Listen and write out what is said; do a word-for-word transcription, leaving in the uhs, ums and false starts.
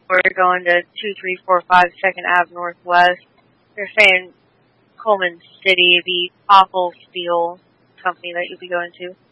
Or you're going to two three four five Second Ave Northwest. They're saying Coleman City, the Awful Steel company that you'll be going to.